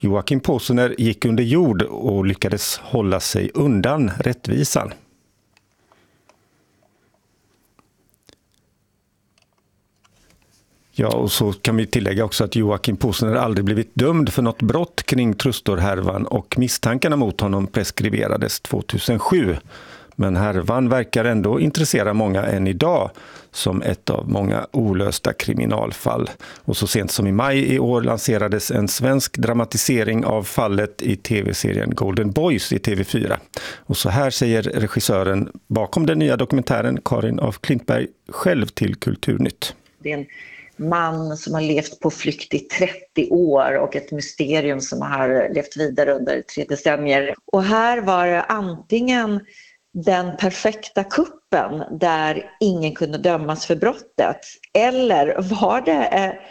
Joakim Posener gick under jord och lyckades hålla sig undan rättvisan. Ja, och så kan vi tillägga också att Joakim Posener aldrig blivit dömd för något brott kring Trustor-härvan och misstankarna mot honom preskriberades 2007. Men härvan verkar ändå intressera många än idag som ett av många olösta kriminalfall. Och så sent som i maj i år lanserades en svensk dramatisering av fallet i tv-serien Golden Boys i TV4. Och så här säger regissören bakom den nya dokumentären Karin af Klintberg själv till Kulturnytt. Det är en man som har levt på flykt i 30 år och ett mysterium som har levt vidare under 3 decennier. Och här var det antingen den perfekta kuppen där ingen kunde dömas för brottet, eller var det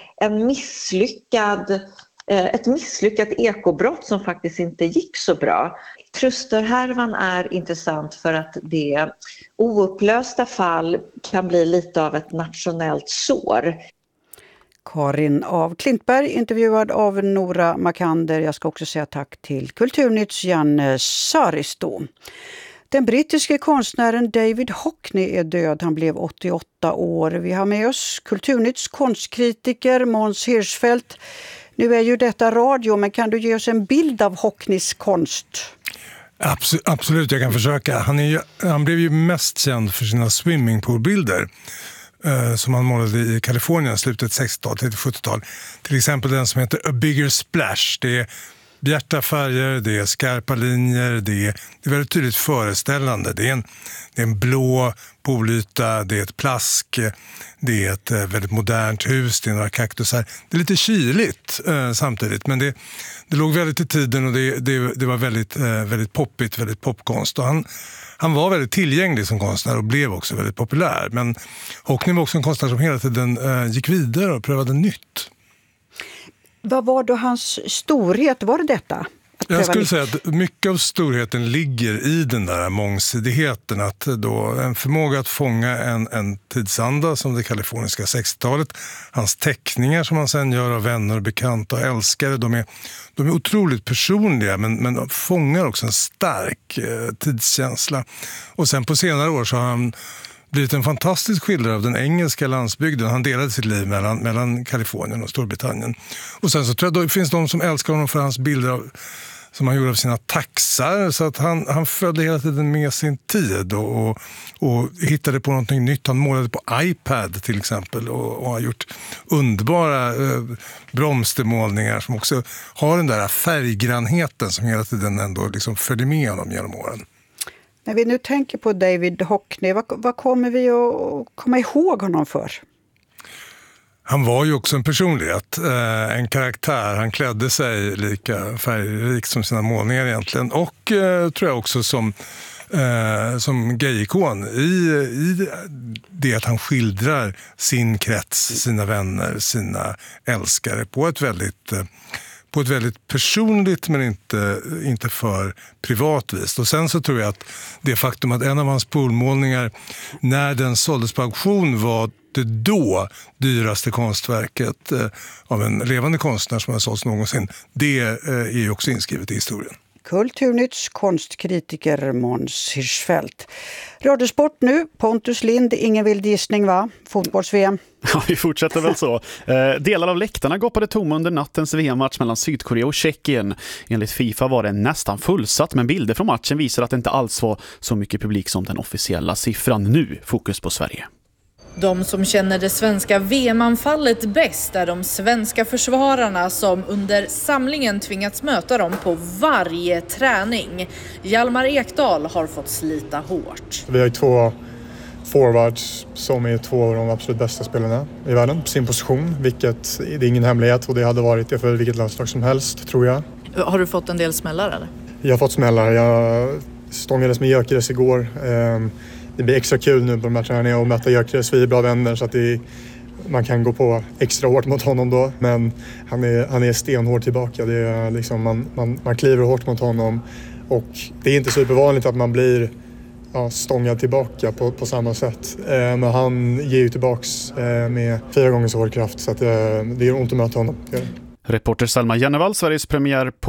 ett misslyckat ekobrott som faktiskt inte gick så bra. Trustor-härvan är intressant för att det oupplösta fall kan bli lite av ett nationellt sår. Karin af Klintberg intervjuad av Nora Makander. Jag ska också säga tack till Kulturnytts Janne Saristo. Den brittiske konstnären David Hockney är död. Han blev 88 år. Vi har med oss Kulturnytts konstkritiker Måns Hirschfeldt. Nu är ju detta radio, men kan du ge oss en bild av Hockneys konst? Absolut, jag kan försöka. Han blev ju mest känd för sina swimmingpoolbilder som han målade i Kalifornien slutet 60-tal till 70-tal. Till exempel den som heter A Bigger Splash. Det är bjärta färger, det är skarpa linjer, det är väldigt tydligt föreställande. Det är en blå poolyta, det är ett plask, det är ett väldigt modernt hus, det är några kaktusar. Det är lite kyligt samtidigt, men det låg väldigt i tiden och det var väldigt, väldigt poppigt, väldigt popkonst. Och han var väldigt tillgänglig som konstnär och blev också väldigt populär. Men Hockney var också en konstnär som hela tiden gick vidare och prövade nytt. Vad var då hans storhet? Var det detta? Jag skulle säga att mycket av storheten ligger i den där mångsidigheten. Att då en förmåga att fånga en tidsanda som det kaliforniska 60-talet. Hans teckningar som han sen gör av vänner och bekanta och älskare. De är otroligt personliga men fångar också en stark tidskänsla. Och sen på senare år så har han blivit en fantastisk skildrare av den engelska landsbygden. Han delade sitt liv mellan Kalifornien och Storbritannien. Och sen så tror jag det finns de som älskar honom för hans bilder som han gjorde av sina taxar. Så att han följde hela tiden med sin tid och hittade på någonting nytt. Han målade på iPad till exempel och har gjort underbara bromstermålningar som också har den där färggrannheten som hela tiden ändå liksom följer med honom genom åren. När vi nu tänker på David Hockney, vad kommer vi att komma ihåg honom för? Han var ju också en personlighet, en karaktär. Han klädde sig lika färgrikt som sina målningar egentligen. Och tror jag också som gayikon i det att han skildrar sin krets, sina vänner, sina älskare på ett väldigt personligt men inte för privat vis. Och sen så tror jag att det faktum att en av hans poolmålningar när den såldes på auktion var det då dyraste konstverket av en levande konstnär som har sålts någonsin. Det är ju också inskrivet i historien. Kulturnytts konstkritiker Måns Hirschfeldt. Radiosport nu, Pontus Lind, ingen vild gissning va? Fotbolls-VM. Ja, vi fortsätter väl så. Delar av läktarna goppade tomma under nattens VM-match mellan Sydkorea och Tjeckien. Enligt FIFA var det nästan fullsatt, men bilder från matchen visar att det inte alls var så mycket publik som den officiella siffran. Nu fokus på Sverige. De som känner det svenska VM-anfallet bäst är de svenska försvararna som under samlingen tvingats möta dem på varje träning. Hjalmar Ekdal har fått slita hårt. Vi har ju 2 forwards som är 2 av de absolut bästa spelarna i världen på sin position, vilket det är ingen hemlighet och det hade varit det för vilket landslag som helst, tror jag. Har du fått en del smällar eller? Jag har fått smällar. Jag stångades med Gyökeres igår. Det blir extra kul nu på de här träningarna och möta Gyökeres. Vi är bra vänner så att man kan gå på extra hårt mot honom då. Men han är stenhård tillbaka. Det är liksom, man kliver hårt mot honom. Och det är inte supervanligt att man blir stångad tillbaka på samma sätt. Men han ger ju tillbaks med 4 gånger så hård kraft så att det är ont att möta honom. Reporter Selma Jennevall, Sveriges premiär på